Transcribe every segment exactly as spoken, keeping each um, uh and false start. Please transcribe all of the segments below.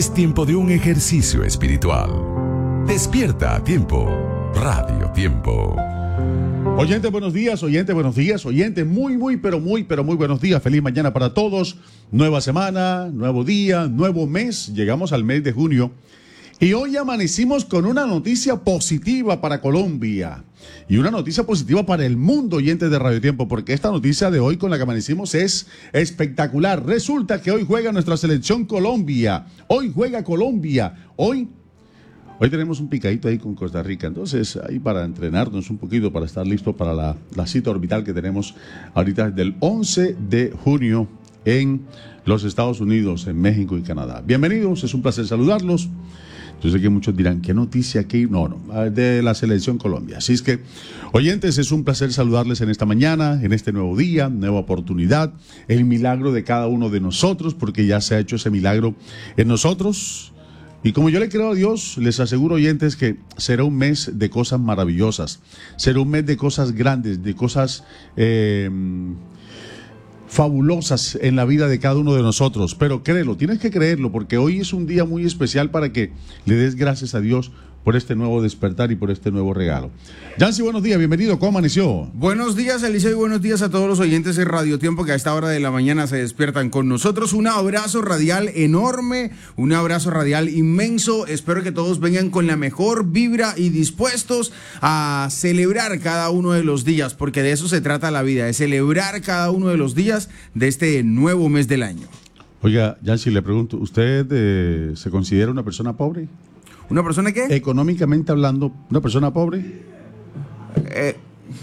Es tiempo de un ejercicio espiritual. Despierta a tiempo. Radio Tiempo. Oyente, buenos días, oyente, buenos días, oyente, muy, muy, pero muy, pero muy buenos días. Feliz mañana para todos. Nueva semana, nuevo día, nuevo mes. Llegamos al mes de junio. Y hoy amanecimos con una noticia positiva para Colombia y una noticia positiva para el mundo, oyentes de Radio Tiempo, porque esta noticia de hoy con la que amanecimos es espectacular. Resulta que hoy juega nuestra selección Colombia. Hoy juega Colombia. Hoy, hoy tenemos un picadito ahí con Costa Rica. Entonces, ahí para entrenarnos un poquito, para estar listos para la, la cita orbital que tenemos ahorita del once de junio en los Estados Unidos, en México y Canadá. Bienvenidos, es un placer saludarlos. Yo sé que muchos dirán, ¿qué noticia aquí? No, no, de la selección Colombia. Así es que, oyentes, es un placer saludarles en esta mañana, en este nuevo día, nueva oportunidad, el milagro de cada uno de nosotros, porque ya se ha hecho ese milagro en nosotros. Y como yo le creo a Dios, les aseguro, oyentes, que será un mes de cosas maravillosas, será un mes de cosas grandes, de cosas Eh, fabulosas en la vida de cada uno de nosotros, pero créelo, tienes que creerlo, porque hoy es un día muy especial para que le des gracias a Dios por este nuevo despertar y por este nuevo regalo. Yancy, buenos días, bienvenido, ¿cómo amaneció? Buenos días, Eliseo, y buenos días a todos los oyentes de Radio Tiempo que a esta hora de la mañana se despiertan con nosotros. Un abrazo radial enorme, un abrazo radial inmenso. Espero que todos vengan con la mejor vibra y dispuestos a celebrar cada uno de los días, porque de eso se trata la vida, de celebrar cada uno de los días de este nuevo mes del año. Oiga, Yancy, le pregunto, ¿usted eh, se considera una persona pobre? ¿Una persona qué? Económicamente hablando, ¿una persona pobre? Eh,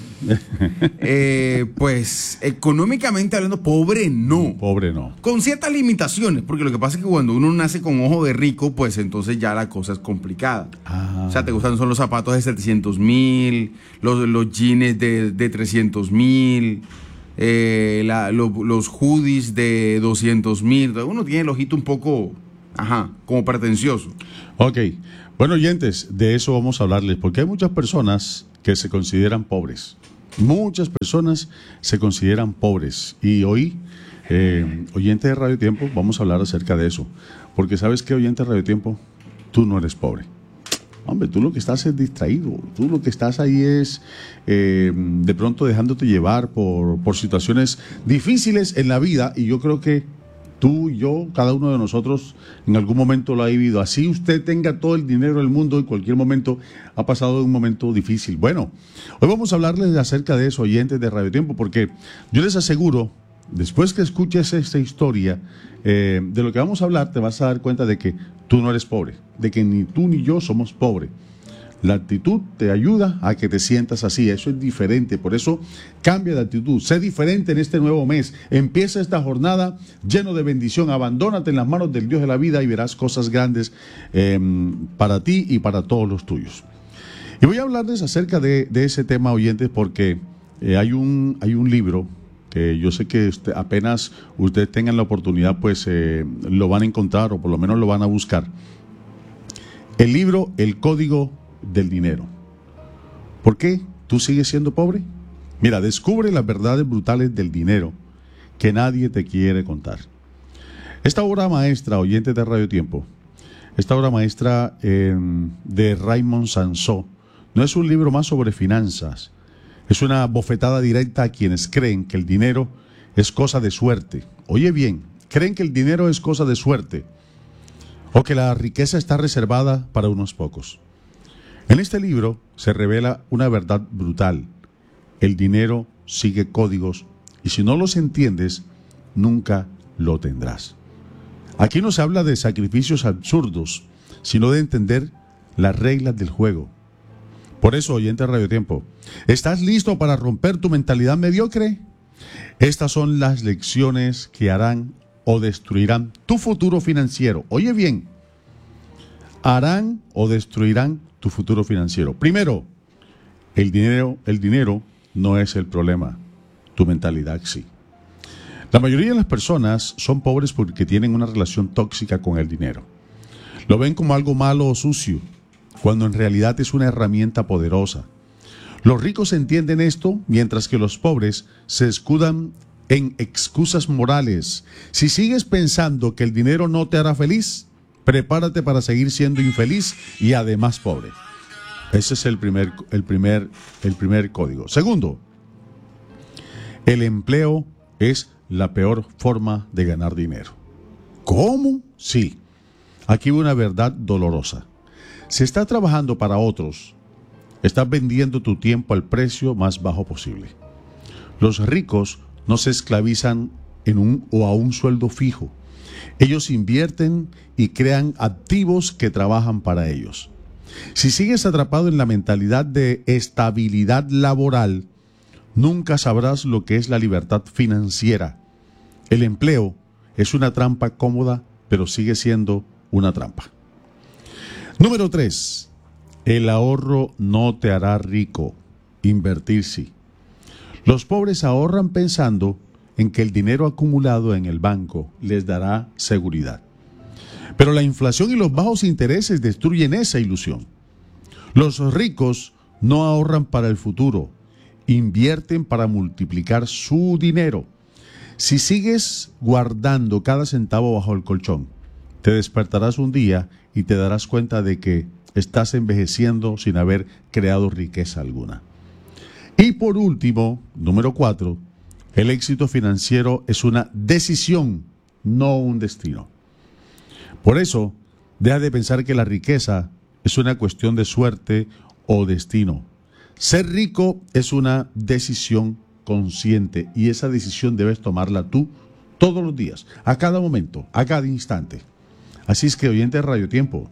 eh, pues, económicamente hablando, pobre no. Pobre no. Con ciertas limitaciones, porque lo que pasa es que cuando uno nace con ojo de rico, pues entonces ya la cosa es complicada. Ah. O sea, te gustan son los zapatos de setecientos mil, los, los jeans de, de trescientos mil, eh, la, lo, los hoodies de doscientos mil. Uno tiene el ojito un poco, ajá, como pretencioso. Ok, bueno, oyentes, de eso vamos a hablarles, porque hay muchas personas que se consideran pobres. Muchas personas se consideran pobres. Y hoy, eh, oyentes de Radio Tiempo, vamos a hablar acerca de eso. Porque ¿sabes qué, oyente de Radio Tiempo? Tú no eres pobre. Hombre, tú lo que estás es distraído. Tú lo que estás ahí es eh, de pronto dejándote llevar por, por situaciones difíciles en la vida. Y yo creo que tú, yo, cada uno de nosotros en algún momento lo ha vivido. Así usted tenga todo el dinero del mundo, en cualquier momento ha pasado un momento difícil. Bueno, hoy vamos a hablarles acerca de eso, oyentes de Radio Tiempo, porque yo les aseguro, después que escuches esta historia, eh, de lo que vamos a hablar, te vas a dar cuenta de que tú no eres pobre, de que ni tú ni yo somos pobres. La actitud te ayuda a que te sientas así, eso es diferente, por eso cambia de actitud, sé diferente en este nuevo mes, empieza esta jornada lleno de bendición, abandónate en las manos del Dios de la vida y verás cosas grandes eh, para ti y para todos los tuyos. Y voy a hablarles acerca de, de ese tema, oyentes, porque eh, hay, un, hay un libro que yo sé que usted, apenas ustedes tengan la oportunidad, pues eh, lo van a encontrar o por lo menos lo van a buscar. El libro El Código del Dinero. ¿Por qué tú sigues siendo pobre? Mira, descubre las verdades brutales del dinero que nadie te quiere contar. Esta obra maestra, oyentes de Radio Tiempo, esta obra maestra eh, de Raymond Sansó, no es un libro más sobre finanzas, es una bofetada directa a quienes creen que el dinero es cosa de suerte. Oye bien, creen que el dinero es cosa de suerte o que la riqueza está reservada para unos pocos. En este libro se revela una verdad brutal. El dinero sigue códigos y si no los entiendes, nunca lo tendrás. Aquí no se habla de sacrificios absurdos, sino de entender las reglas del juego. Por eso, oyente de Radio Tiempo, ¿estás listo para romper tu mentalidad mediocre? Estas son las lecciones que harán o destruirán tu futuro financiero. Oye bien, harán o destruirán tu futuro financiero. Primero, el dinero, el dinero no es el problema, tu mentalidad sí. La mayoría de las personas son pobres porque tienen una relación tóxica con el dinero. Lo ven como algo malo o sucio, cuando en realidad es una herramienta poderosa. Los ricos entienden esto, mientras que los pobres se escudan en excusas morales. Si sigues pensando que el dinero no te hará feliz, Prepárate para seguir siendo infeliz y además pobre. Ese es el primer, el primer, el primer código. Segundo, el empleo es la peor forma de ganar dinero. ¿Cómo? Sí. Aquí una verdad dolorosa. Si estás trabajando para otros, estás vendiendo tu tiempo al precio más bajo posible. Los ricos no se esclavizan en un o a un sueldo fijo. Ellos invierten y crean activos que trabajan para ellos. Si sigues atrapado en la mentalidad de estabilidad laboral, nunca sabrás lo que es la libertad financiera. El empleo es una trampa cómoda, pero sigue siendo una trampa. Número tres. El ahorro no te hará rico. Invertir sí. Los pobres ahorran pensando en que el dinero acumulado en el banco les dará seguridad. Pero la inflación y los bajos intereses destruyen esa ilusión. Los ricos no ahorran para el futuro, invierten para multiplicar su dinero. Si sigues guardando cada centavo bajo el colchón, te despertarás un día y te darás cuenta de que estás envejeciendo sin haber creado riqueza alguna. Y por último, número cuatro, el éxito financiero es una decisión, no un destino. Por eso, deja de pensar que la riqueza es una cuestión de suerte o destino. Ser rico es una decisión consciente y esa decisión debes tomarla tú todos los días, a cada momento, a cada instante. Así es que, oyente de Radio Tiempo,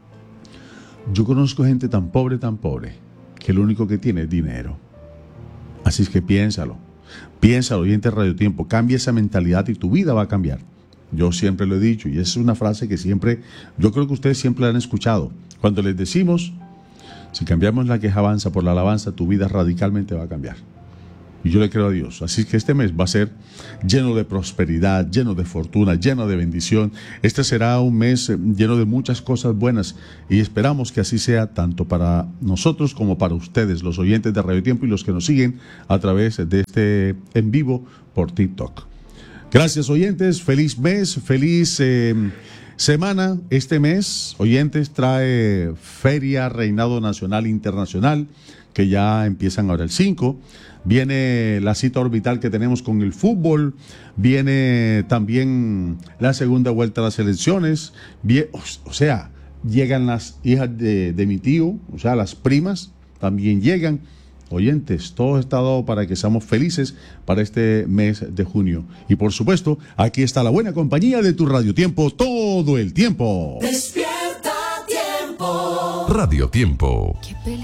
yo conozco gente tan pobre, tan pobre, que lo único que tiene es dinero. Así es que piénsalo, piénsalo, oyente de Radio Tiempo, cambia esa mentalidad y tu vida va a cambiar. Yo siempre lo he dicho y esa es una frase que siempre, yo creo que ustedes siempre la han escuchado. Cuando les decimos, si cambiamos la quejabanza por la alabanza, tu vida radicalmente va a cambiar. Y yo le creo a Dios. Así que este mes va a ser lleno de prosperidad, lleno de fortuna, lleno de bendición. Este será un mes lleno de muchas cosas buenas y esperamos que así sea tanto para nosotros como para ustedes, los oyentes de Radio Tiempo y los que nos siguen a través de este en vivo por TikTok. Gracias, oyentes. Feliz mes, feliz eh, semana. Este mes, oyentes, trae Feria Reinado Nacional Internacional, que ya empiezan ahora el cinco. Viene la cita orbital que tenemos con el fútbol, viene también la segunda vuelta a las elecciones, bien, o sea, llegan las hijas de, de mi tío, o sea, las primas también llegan. Oyentes, todo está dado para que seamos felices para este mes de junio. Y por supuesto, aquí está la buena compañía de tu Radio Tiempo todo el tiempo. Despierta Tiempo. Radio Tiempo.